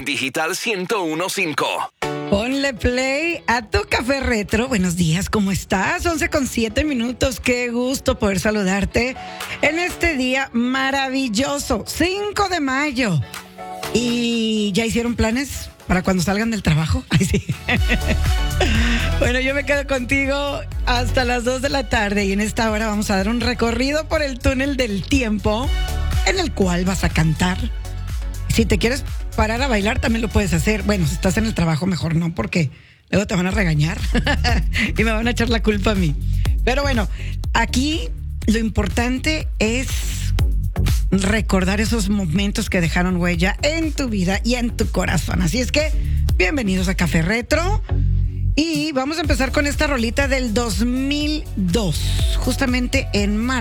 Digital 101.5. Ponle play a tu café retro. Buenos días, ¿cómo estás? 11:07. Qué gusto poder saludarte en este día maravilloso, 5 de mayo. ¿Y ya hicieron planes para cuando salgan del trabajo? Ay, sí. Bueno, yo me quedo contigo hasta las 2 de la tarde y en esta hora vamos a dar un recorrido por el túnel del tiempo en el cual vas a cantar. Si te quieres parar a bailar, también lo puedes hacer. Bueno, si estás en el trabajo, mejor no, porque luego te van a regañar y me van a echar la culpa a mí. Pero bueno, aquí lo importante es recordar esos momentos que dejaron huella en tu vida y en tu corazón. Así es que, bienvenidos a Café Retro. Y vamos a empezar con esta rolita del 2002, justamente en marzo.